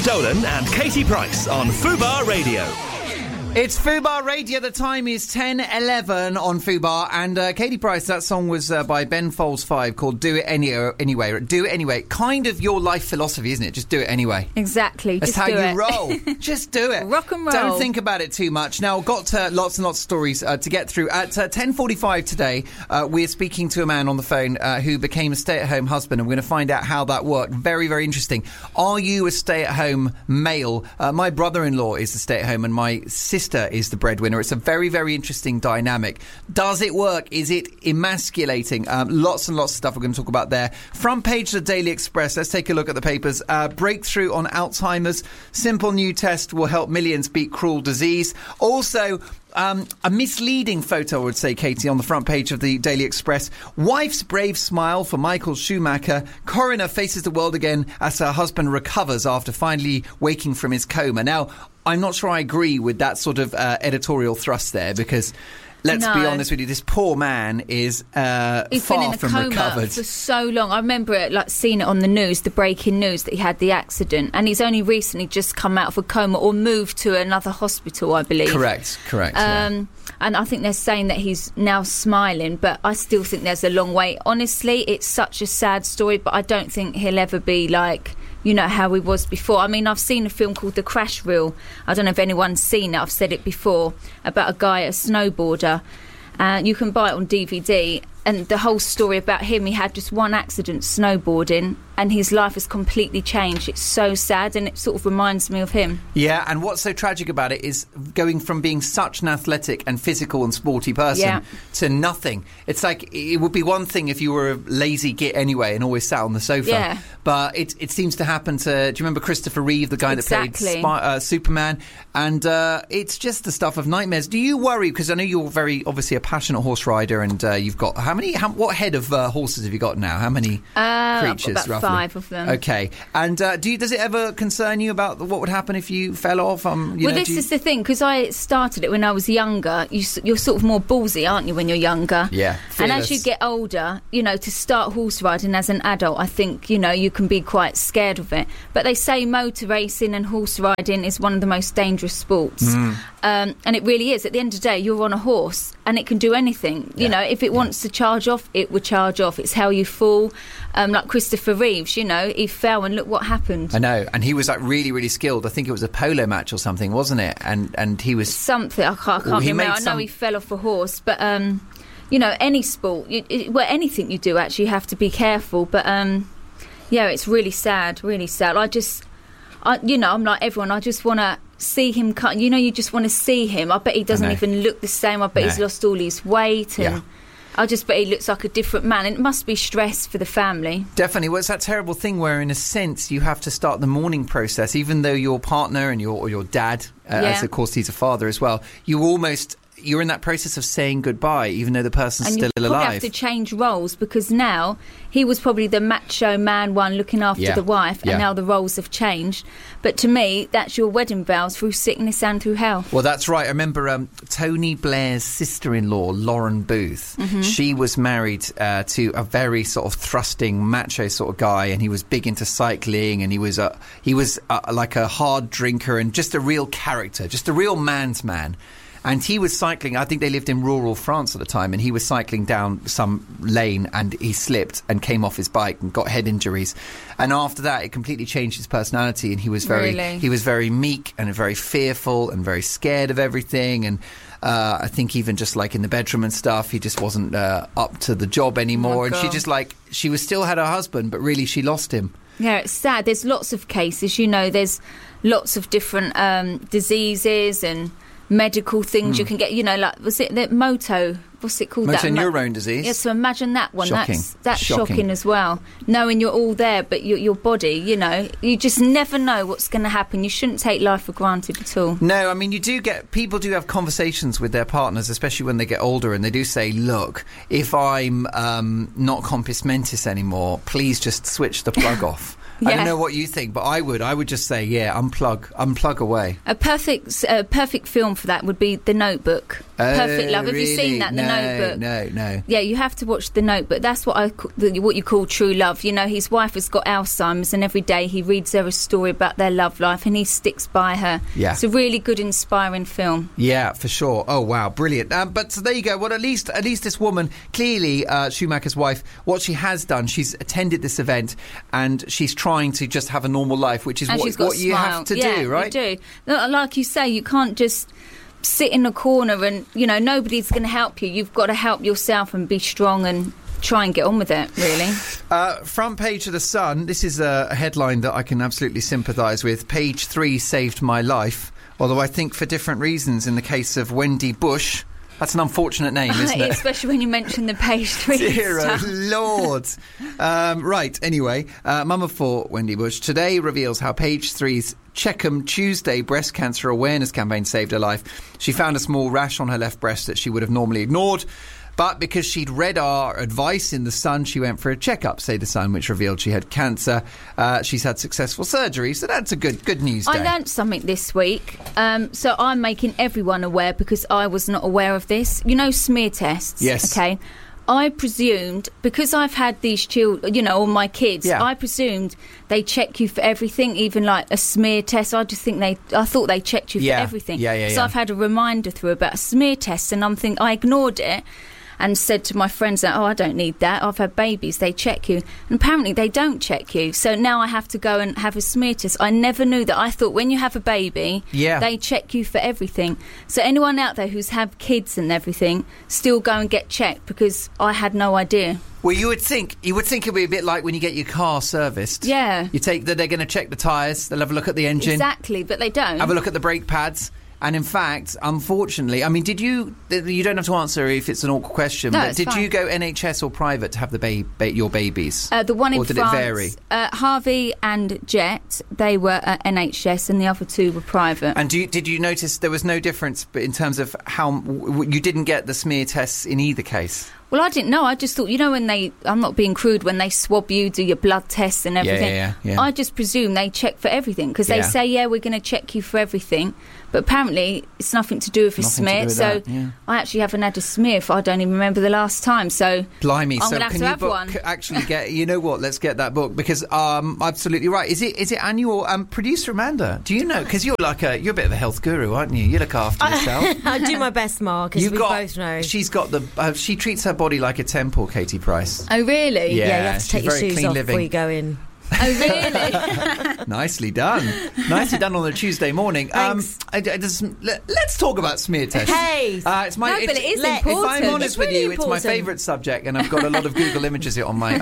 Dolan and Katie Price on Fubar Radio. It's Fubar Radio. The time is 10:11 on Fubar. And Katie Price, that song was by Ben Folds 5 called Do It Anyway. Do It Anyway. Kind of your life philosophy, isn't it? Just do it anyway. Exactly. That's how you roll. Just do it. Rock and roll. Don't think about it too much. Now, got lots and lots of stories to get through. At 10:45 today, we're speaking to a man on the phone who became a stay-at-home husband, and we're going to find out how that worked. Very, very interesting. Are you a stay-at-home male? My brother-in-law is the stay-at-home, and my sister is the breadwinner. It's a very, very interesting dynamic. Does it work? Is it emasculating? Lots and lots of stuff we're going to talk about there. Front page of the Daily Express. Let's take a look at the papers. Breakthrough on Alzheimer's. Simple new test will help millions beat cruel disease. Also, a misleading photo, I would say, Katie, on the front page of the Daily Express. Wife's brave smile for Michael Schumacher. Coroner faces the world again as her husband recovers after finally waking from his coma. Now, I'm not sure I agree with that sort of editorial thrust there, because let's be honest with you, this poor man is He's far been in a from coma recovered for so long. I remember it, seeing it on the news, the breaking news that he had the accident, and he's only recently just come out of a coma or moved to another hospital, I believe. Correct. Yeah. And I think they're saying that he's now smiling, but I still think there's a long way. Honestly, it's such a sad story, but I don't think he'll ever be like, you know, how he was before. I mean, I've seen a film called The Crash Reel. I don't know if anyone's seen it. I've said it before, about a guy, a snowboarder. You can buy it on DVD. And the whole story about him, he had just one accident snowboarding, and his life has completely changed. It's so sad, and it sort of reminds me of him. Yeah, and what's so tragic about it is going from being such an athletic and physical and sporty person to nothing. It's like, it would be one thing if you were a lazy git anyway and always sat on the sofa. But it seems to happen to... Do you remember Christopher Reeve, the guy that played Superman? And it's just the stuff of nightmares. Do you worry? Because I know you're very, obviously, a passionate horse rider, and you've got... what head of horses have you got now? How many creatures, about roughly? 5 of them. Okay. And does it ever concern you about what would happen if you fell off? This is the thing, because I started it when I was younger. You're sort of more ballsy, aren't you, when you're younger? Yeah. Fearless. And as you get older, you know, to start horse riding as an adult, I think, you know, you can be quite scared of it. But they say motor racing and horse riding is one of the most dangerous sports. And it really is. At the end of the day, you're on a horse, and it can do anything. You know, if it wants to charge off, it would charge off. It's how you fall. Like Christopher Reeves, you know, he fell and look what happened. I know, and he was like really, really skilled. I think it was a polo match or something, wasn't it? And he was something. I can't remember. I know he fell off a horse, but you know, any sport, anything you do, actually, you have to be careful. But it's really sad, really sad. I'm like everyone. I just want to see him cut. You know, you just want to see him. I bet he doesn't even look the same. I bet he's lost all his weight, and I just bet he looks like a different man. And it must be stress for the family. Definitely. Well, it's that terrible thing where, in a sense, you have to start the mourning process, even though your partner and your dad, as of course he's a father as well, you're in that process of saying goodbye, even though the person's still alive. And you probably have to change roles, because now he was probably the macho man one looking after the wife, and now the roles have changed. But to me, that's your wedding vows through sickness and through health. Well, that's right. I remember Tony Blair's sister-in-law, Lauren Booth. She was married to a very sort of thrusting, macho sort of guy, and he was big into cycling, and he was like a hard drinker and just a real character, just a real man's man. And he was cycling, I think they lived in rural France at the time, and he was cycling down some lane and he slipped and came off his bike and got head injuries. And after that, it completely changed his personality, and he was very meek and very fearful and very scared of everything. And I think even just like in the bedroom and stuff, he just wasn't up to the job anymore. And she still had her husband, but really she lost him. Yeah, it's sad. There's lots of cases, you know, there's lots of different diseases and medical things you can get, you know, like, was it the what's it called? Motor neurone disease. Yeah, so imagine that one. Shocking. That's shocking as well. Knowing you're all there, but your body, you know, you just never know what's going to happen. You shouldn't take life for granted at all. No, I mean, people do have conversations with their partners, especially when they get older, and they do say, look, if I'm not compos mentis anymore, please just switch the plug off. I don't know what you think, but I would just say, unplug away. A perfect film for that would be The Notebook. Perfect Love. Have you seen that, The Notebook? No. Yeah, you have to watch The Notebook. That's what you call true love. You know, his wife has got Alzheimer's, and every day he reads her a story about their love life, and he sticks by her. Yeah. It's a really good, inspiring film. Yeah, for sure. Oh, wow, brilliant. But so there you go. Well, at least this woman, clearly Schumacher's wife, what she has done, she's attended this event, and she's trying to just have a normal life, which is what you have to do, right? You do. Like you say, you can't just sit in a corner and, you know, nobody's going to help you. You've got to help yourself and be strong and try and get on with it, really. Front page of The Sun, this is a headline that I can absolutely sympathise with. Page 3 saved my life, although I think for different reasons in the case of Wendy Bush. That's an unfortunate name, isn't it? Especially when you mention the page 3 Dear stuff. Lord. Right, anyway, Mum of 4, Wendy Bush, today reveals how page 3's Checkham Tuesday breast cancer awareness campaign saved her life. She found a small rash on her left breast that she would have normally ignored. But because she'd read our advice in The Sun, she went for a checkup, say The Sun, which revealed she had cancer. She's had successful surgery, so that's a good news day. I learnt something this week, so I'm making everyone aware because I was not aware of this. You know, smear tests? Yes. Okay. I presumed, because I've had these children, you know, all my kids, Yeah. I presumed they check you for everything, even like a smear test. I thought they checked you for everything. So I've had a reminder through about a smear test, and I ignored it. And said to my friends that, I don't need that. I've had babies. They check you. And apparently they don't check you. So now I have to go and have a smear test. I never knew that. I thought when you have a baby, they check you for everything. So anyone out there who's had kids and everything, still go and get checked, because I had no idea. Well, you would think it would be a bit like when you get your car serviced. Yeah. They're going to check the tyres, they'll have a look at the engine. Exactly, but they don't. Have a look at the brake pads. And in fact, unfortunately, I mean, you don't have to answer if it's an awkward question, but did you go NHS or private to have your babies? The one in or did France, it vary? Harvey and Jet, they were at NHS, and the other two were private. And did you notice there was no difference in terms of how you didn't get the smear tests in either case? Well, I didn't know. I just thought, you know, I'm not being crude, when they swab you, do your blood tests and everything. Yeah. I just presume they check for everything, because they say, we're going to check you for everything. But apparently it's nothing to do with a smear. So I actually haven't had a smear I don't even remember the last time. So blimey, I'm going to have one. Actually, you know what? Let's get that book, because absolutely right. Is it annual? Producer Amanda, do you know? Because you're a bit of a health guru, aren't you? You look after yourself. I do my best, Mark, as we both know. She's got she treats her body like a temple, Katie Price. Oh, really? Yeah, you have to take your shoes off before you go in. Oh, really? Nicely done. Nicely done on a Tuesday morning. Thanks. Let's talk about smear tests. Hey! But it is important. If I'm honest with you, important. it's my favourite subject, and I've got a lot of Google images on my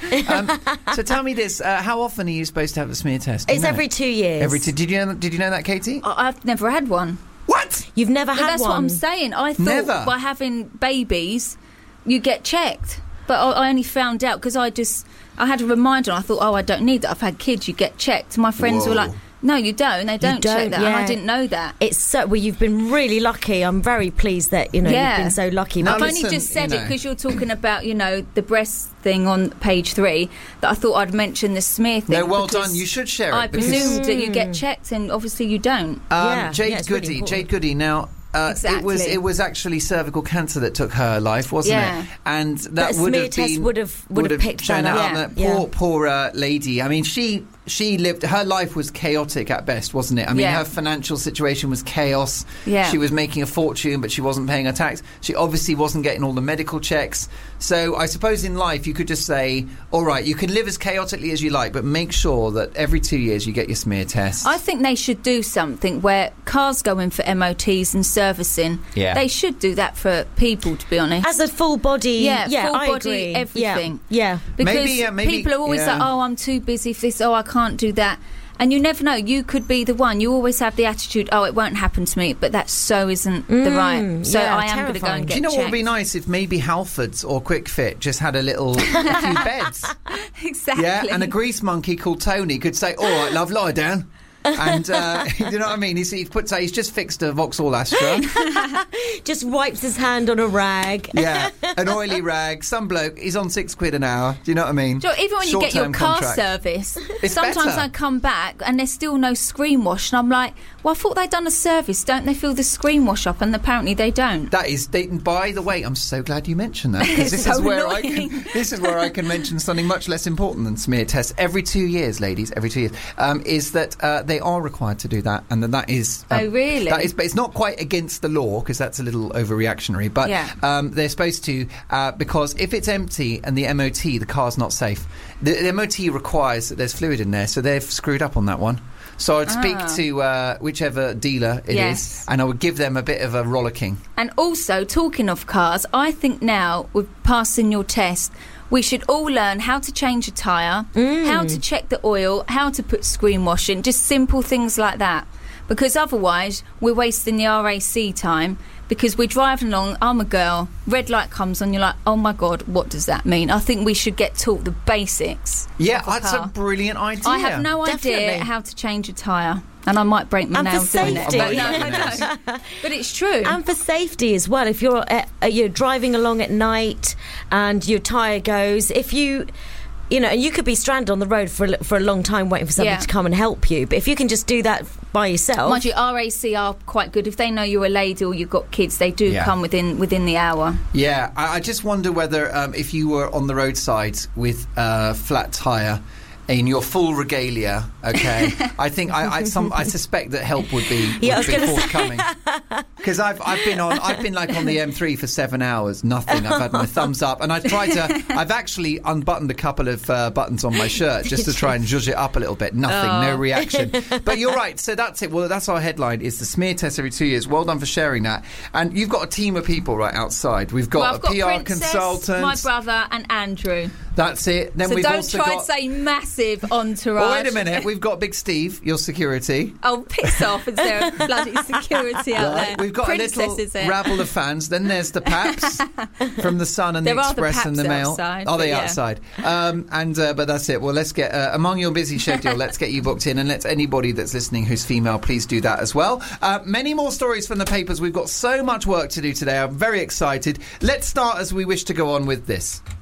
iPad. So tell me this, how often are you supposed to have a smear test? It's every 2 years. Did you know that, Katie? I've never had one. What? You've never had That's one? what I'm saying. I thought by having babies, you get checked. But I only found out because I had a reminder, and I thought, I don't need that. I've had kids, you get checked. My friends were like, no, you don't. They don't check that. And I didn't know that. You've been really lucky. I'm very pleased that, you've been so lucky. I've only just said it because you're talking about, the breast thing on page 3, that I thought I'd mention the smear thing. No, well done. You should share it. I presumed that you get checked, and obviously you don't. Jade Goody. Now, exactly. It was actually cervical cancer that took her life, wasn't it? And that would have been would have picked shown that up. Poor lady. I mean, she lived. Her life was chaotic at best, wasn't it? I mean, her financial situation was chaos. Yeah. She was making a fortune, but she wasn't paying her tax. She obviously wasn't getting all the medical checks. So I suppose in life you could just say, all right, you can live as chaotically as you like, but make sure that every 2 years you get your smear test. I think they should do something where cars go in for MOTs and servicing. Yeah. They should do that for people, to be honest. As a full body, full I body, agree. everything. Yeah. Because maybe, people are always like, I'm too busy for this, I can't do that. And you never know, you could be the one. You always have the attitude, it won't happen to me, but that isn't the right. So I am going to go and get checked. Do you know what would be nice if maybe Halfords or Quick Fit just had a few beds? Exactly. Yeah, and a grease monkey called Tony could say, all right, love, lie down. And you know what I mean? He's just fixed a Vauxhall Astra. Just wipes his hand on a rag. Yeah, an oily rag. Some bloke, he's on £6 an hour. Do you know what I mean? Even when you get your car service, sometimes I come back and there's still no screen wash, and I'm like, well, I thought they'd done a service. Don't they fill the screen wash up? And apparently they don't. By the way, I'm so glad you mentioned that, because this is where I can mention something much less important than smear tests. Every 2 years, ladies, is that they are required to do that, and that is... oh, really? That is, but it's not quite against the law, because that's a little overreactionary, but they're supposed to, because if it's empty and the MOT, the car's not safe. The MOT requires that there's fluid in there, so they've screwed up on that one. So I'd speak to whichever dealer it is, and I would give them a bit of a rollicking. And also, talking of cars, I think now, with passing your test, we should all learn how to change a tyre, how to check the oil, how to put screen wash in, just simple things like that. Because otherwise, we're wasting the RAC time, because we're driving along, I'm a girl, red light comes on, you're like, oh my God, what does that mean? I think we should get taught the basics. Yeah, that's a brilliant idea. I have no idea how to change a tyre. And I might break my nails doing it. But no, I don't. But it's true. And for safety as well, if you're driving along at night and your tyre goes, if you you could be stranded on the road for a long time waiting for somebody to come and help you. But if you can just do that by yourself... Mind you, RAC are quite good. If they know you're a lady or you've got kids, they do come within the hour. Yeah, I just wonder whether if you were on the roadside with a flat tyre in your full regalia, okay, I think I suspect that help would be forthcoming. Because I've been like on the M3 for 7 hours, nothing. I've had my thumbs up, and I've actually unbuttoned a couple of buttons on my shirt just to try and zhuzh it up a little bit. Nothing, no reaction. But you're right. So that's it. Well, that's our headline: is the smear test every 2 years. Well done for sharing that. And you've got a team of people right outside. We've got a PR Princess, consultant, my brother, and Andrew. That's it. Then so we've don't also try got... and say massive entourage. Well, wait a minute. We've got Big Steve, your security. Oh, piss off. Is there a bloody security out there? We've got Princess, a little rabble of fans. Then there's the Paps from the Sun and the Express and the Mail. Outside, are they outside? But that's it. Well, let's get among your busy schedule. Let's get you booked in, and let anybody that's listening who's female please do that as well. Many more stories from the papers. We've got so much work to do today. I'm very excited. Let's start as we wish to go on with this.